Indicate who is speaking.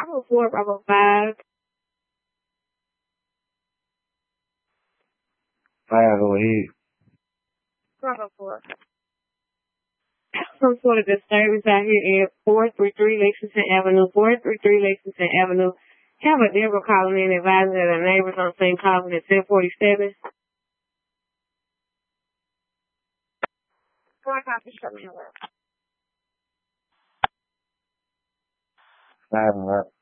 Speaker 1: Bravo 4, Bravo 5.
Speaker 2: 5, go ahead.
Speaker 1: Bravo 4. Some sort of disturbance out here at 433 Lexington Avenue. 433 Lexington Avenue. Have a neighbor calling in advising that the neighbors on St. Calvin at 1047.
Speaker 2: Five and up.